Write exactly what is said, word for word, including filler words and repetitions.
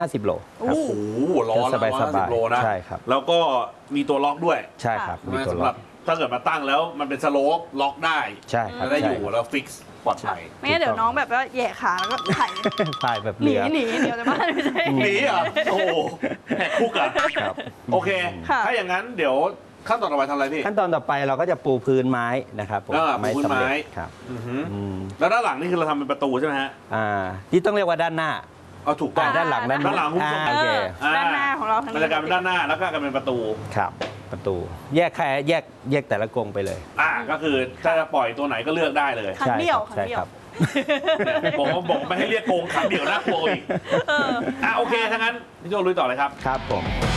ห้าสิบโลโอ้โหล้อละร้อยห้าสิบโลนะใช่ครับแล้วก็มีตัวล็อกด้วยใช่ครับมีตัวล็อกถ้าเกิดมาตั้งแล้วมันเป็นสโลปล็อกได้ใช่ครับได้อยู่แล้วฟิกซ์ปลอดภัยไม่งั้นเดี๋ยวน้องแบบว่าแย่ขาแล้วก็ถ่ายถ่ายแบบหนีหนีเดี๋ยวจะบ้านไม่ใช่หนีอ่ะโอ้แหกคุกอ่ะโอเคถ้าอย่างนั้นเดี๋ยวขั้นตอนต่อไปทำอะไรพี่ขั้นตอนต่อไปเราก็จะปูพื้นไม้นะครับไม้สำเร็จครับแล้วด้านหลังนี่คือเราทำเป็นประตูใช่ไหมฮะอ่าที่ต้องเรียกว่าด้านหน้าเอาถูกต้องด้านหลังด้านหลังหุ้มโอเคด้านหน้าของเรามันจะกลายเป็นด้านหน้าแล้วก็กลายเป็นประตูครับประตูแยกแค่แยกแยกแต่ละกรงไปเลยอ่าก็คือถ้าจะปล่อยตัวไหนก็เลือกได้เลยครั้งเดียวครั้งเดียวผมบอกไม่ให้เรียกโกงครั้งเดียวนะโกงอีกอ่าโอเคถ้างั้นพี่โจลุยต่อเลยครับครับผม